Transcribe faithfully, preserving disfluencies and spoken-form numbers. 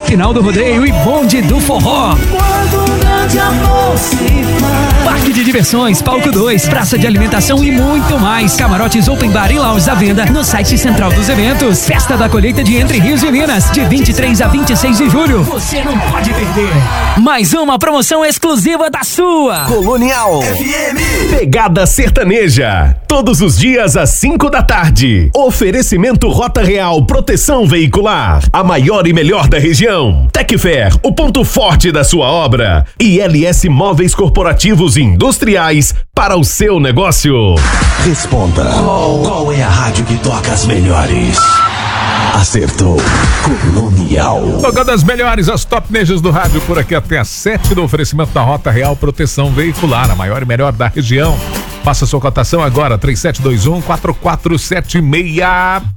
Final do rodeio e bonde do forró. Quando um grande amor se faz. Parque de diversões, palco dois, praça de alimentação e muito mais. Camarotes open bar e lounge à venda no site central dos eventos. Festa da colheita de Entre Rios e Minas, de vinte e três a vinte e seis de julho. Você não pode perder. Mais uma promoção exclusiva da sua Colonial F M. Pegada sertaneja, todos os dias às cinco da tarde. Oferecimento Rota Real Proteção Veicular, a maior e melhor da região. Tecfer, o ponto forte da sua obra. E L S Móveis Corporativos e Industriais para o seu negócio. Responda. Qual, qual é a rádio que toca as melhores? Acertou. Colonial. Tocando as melhores, as top nejas do rádio por aqui até às sete, do oferecimento da Rota Real Proteção Veicular, a maior e melhor da região. Faça sua cotação agora, três sete dois um, quatro quatro sete seis.